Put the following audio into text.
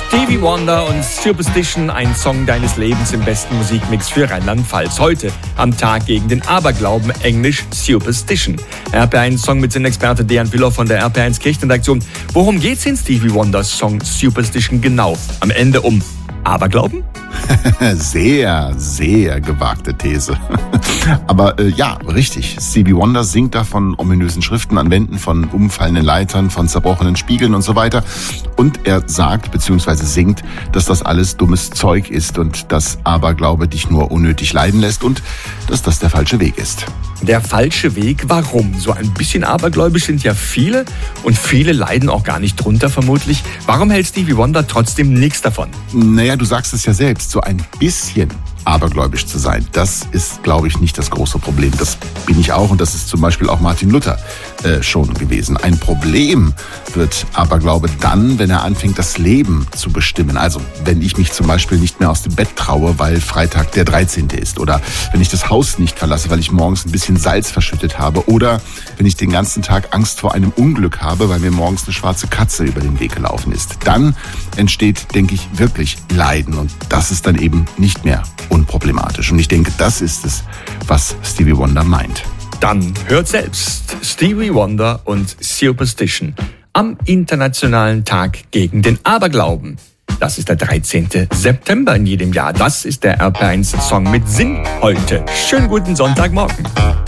Stevie Wonder und Superstition, ein Song deines Lebens im besten Musikmix für Rheinland-Pfalz. Heute am Tag gegen den Aberglauben, englisch Superstition. RPR1-Song mit Experte Dejan Bühler von der RPR1 Kirchenredaktion. Worum geht's in Stevie Wonders Song Superstition genau? Am Ende um Aberglauben? Sehr, sehr gewagte These. Aber ja, richtig. Stevie Wonder singt da von ominösen Schriften an Wänden, von umfallenden Leitern, von zerbrochenen Spiegeln und so weiter. Und er sagt bzw. singt, dass das alles dummes Zeug ist und dass Aberglaube dich nur unnötig leiden lässt und dass das der falsche Weg ist. Der falsche Weg? Warum? So ein bisschen abergläubisch sind ja viele und viele leiden auch gar nicht drunter vermutlich. Warum hält Stevie Wonder trotzdem nichts davon? Naja, du sagst es ja selbst, so ein bisschen abergläubisch zu sein, das ist, glaube ich, nicht das große Problem. Das bin ich auch und das ist zum Beispiel auch Martin Luther schon gewesen. Ein Problem wird Aberglaube dann, wenn er anfängt, das Leben zu bestimmen. Also wenn ich mich zum Beispiel nicht mehr aus dem Bett traue, weil Freitag der 13. ist oder wenn ich das Haus nicht verlasse, weil ich morgens ein bisschen Salz verschüttet habe oder wenn ich den ganzen Tag Angst vor einem Unglück habe, weil mir morgens eine schwarze Katze über den Weg gelaufen ist. Dann entsteht, denke ich, wirklich Leiden und das ist dann eben nicht mehr unproblematisch. Und ich denke, das ist es, was Stevie Wonder meint. Dann hört selbst Stevie Wonder und Superstition am Internationalen Tag gegen den Aberglauben. Das ist der 13. September in jedem Jahr. Das ist der RPR1-Song mit Sinn heute. Schönen guten Sonntagmorgen.